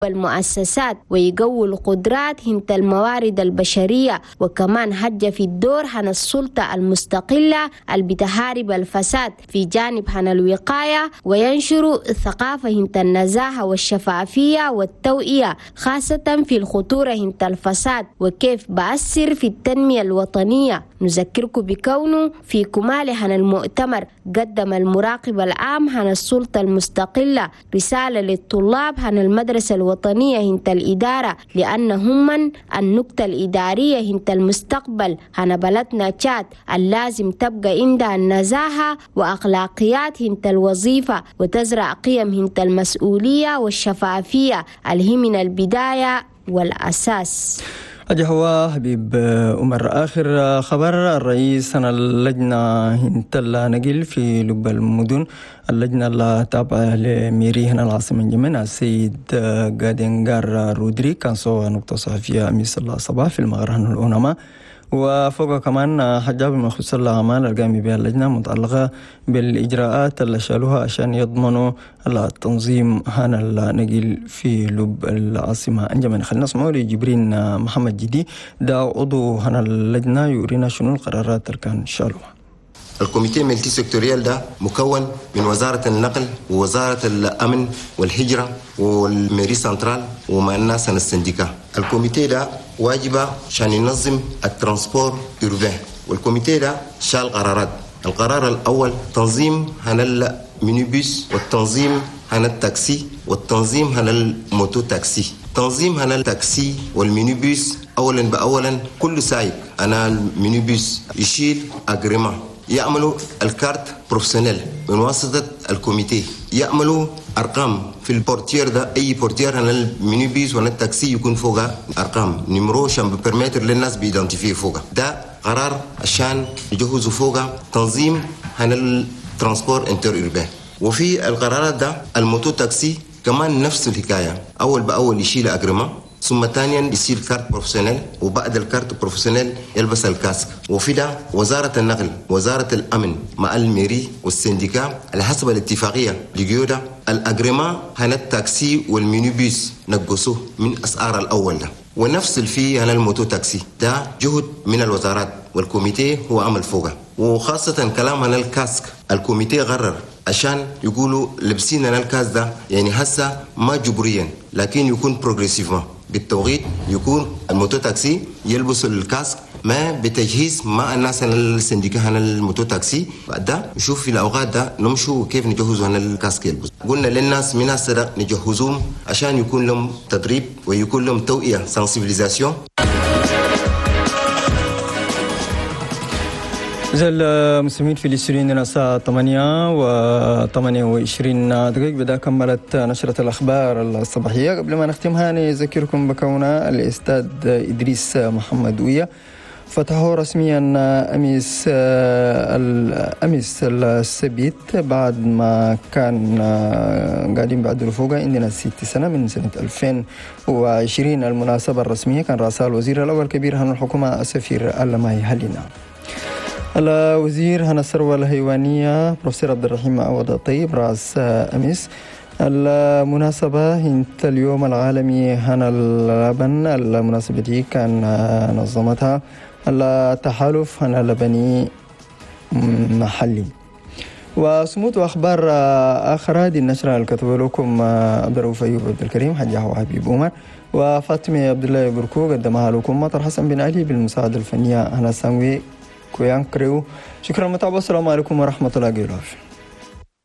والمؤسسات ويقوي القدرات هنت الموارد البشرية، وكمان هج في الدور عن السلطة المستقلة اللي بتحارب الفساد في جانب عن الوقاية، وينشر الثقافة هنت النزاهة والشفافية والتوعية خاصة في الخطورة هنت الفساد وكيف بأثر في التنمية الوطنية. نذكركم بكونه في كماله عن المؤتمر قدم المراقب العام عن السلطة المستقلة رسالة للطلاب عن المدرسة الوطنية هنت الإدارة، لأنهم من النكتة الإدارية هنت المستقبل عن بلدنا تشاد اللازم تبقى عندها النزاهة وأخلاقيات هنت الوظيفة وتزرع قيم هنت المسؤولية والشفافية اللي من البداية والأساس. أجي هو حبيب عمر. آخر خبر، الرئيس أنا اللجنة هنتلا نقل في لب المدن، اللجنة اللي تابعة لميري هنا العاصمة اليمن السيد غادنغار رودري كان صوى نقطة صحفية أمس الله صباح في المغرهن الأونما، وفوق كمان حجاب ما يخص الأعمال القائمة بها اللجنة متعلقة بالإجراءات اللي شالوها عشان يضمنوا التنظيم هنا النقل في لب العاصمة اليمن. خلينا نسمعوا لجبرين محمد جدي دا عضو هنا اللجنة يورينا شنو القرارات اللي كان شالوها. الكوميتي الملتي سيكتوريال ده مكون من وزارة النقل ووزارة الأمن والهجرة والميري سنترال ومع الناس السنديكا. الكوميتي ده واجبه عشان ينظم الترانسبور أوربان، والكوميتي ده شال قرارات. القرار الأول تنظيم هنا المينيبوس، والتنظيم هنا التاكسي، والتنظيم هنا الموتو تاكسي. تنظيم هنا التاكسي والمينيبوس أولا بأولا كل سايق أنا المينيبوس يشيل أجريما، يعملوا الكارت بروفيسيونيل من واسطة الكوميتي، يعملوا أرقام في البورتير ده، أي بورتير هنا المينيبيس ولا التاكسي يكون فوقها أرقام نمرو عشان ببرميتر للناس بيدنتيفيه فوقها. ده قرار عشان يجهزوا فوقها تنظيم هنا الترانسبور انتر اوربان. وفي القرارات ده الموتو تاكسي كمان نفس الحكاية، أول بأول يشيل أجرمة، ثم ثانيا يصير كارت بروفيسيونيل، وبعد الكارت بروفيسيونيل يلبس الكاسك. وفي ده وزارة النقل وزارة الأمن مع الميري والسنديكا على حسب الاتفاقية لجيودا الأجريما هنا التاكسي والمينيبيس نقصوه من أسعار الأول ده، ونفس الفي هنا الموتو تاكسي ده جهد من الوزارات والكوميتي هو عمل فوقه. وخاصة كلام هنا الكاسك الكوميتي قرر عشان يقولوا لبسين هنا الكاسك ده يعني هسه ما جبريا لكن يكون بروغريسيفما بالتوقيت، يكون الموتو تاكسي يلبسوا الكاسك ما بتجهيز مع الناس السنديكا هنا الموتو تاكسي. بعد ده نشوف في الاوقات ده نمشوا كيف نجهزوا هنا الكاسك يلبس. قلنا للناس من هسه نجهزوهم عشان يكون لهم تدريب ويكون لهم توعيه سنسيبيليزاسيون. زي المسلمين في الاستوديو الساعة 8:28 بدأ كملت نشرة الأخبار الصباحية. قبل ما نختمها نذكركم بكونا الأستاذ إدريس محمد ويا فتحوا رسميا أمس السبت بعد ما كان قاعدين بعدلوا فوقها عندنا 6 سنة من سنة 2020. المناسبة الرسمية كان رأسها الوزير الأول كبير هنا الحكومة السفير اللماي هلينا. الوزير هنا الثروة الحيوانية بروفيسور عبد الرحيم عوض الطيب رأس أمس المناسبة هنت اليوم العالمي هنا اللبن. المناسبة دي كان نظمتها التحالف هنا لبني محلي. وسموت أخبار آخرى دي النشرة اللي كتبوا لكم عبد الرؤوف أيوب عبد الكريم حجاه حبيب عمر وفاطمة عبد الله بركو، قدمها لكم مطر حسن بن علي بالمساعدة الفنية هنا سانوي كويان كريو. شكرا متابعة، السلام عليكم ورحمة الله وبركاته.